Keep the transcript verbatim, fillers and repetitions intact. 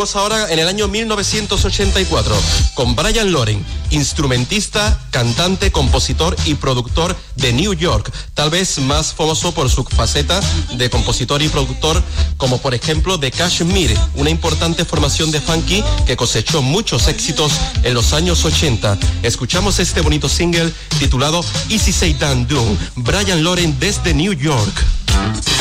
Seguimos ahora en el año mil novecientos ochenta y cuatro con Brian Loring, instrumentista, cantante, compositor y productor de New York, tal vez más famoso por su faceta de compositor y productor, como por ejemplo de Kashmir, una importante formación de funky que cosechó muchos éxitos en los años ochenta. Escuchamos este bonito single titulado Easy Say Dan Do, Brian Loring desde New York.